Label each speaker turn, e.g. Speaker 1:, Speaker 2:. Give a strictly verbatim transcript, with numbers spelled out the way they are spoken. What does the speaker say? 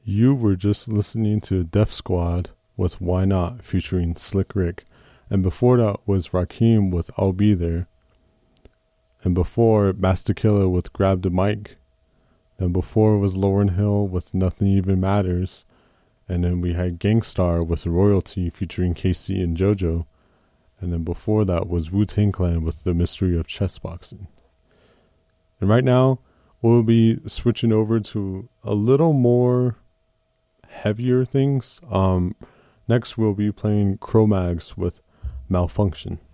Speaker 1: You were just listening to Def Squad with Why Not featuring Slick Rick. And before that was Rakim with I'll Be There. And before, Master Killer with Grab the Mic. And before was Lauryn Hill with Nothing Even Matters. And then we had Gangstar with Royalty featuring Casey and JoJo. And then before that was Wu-Tang Clan with The Mystery of Chess Boxing. And right now, we'll be switching over to a little more heavier things. Um, next, we'll be playing Cro-Mags with Malfunction.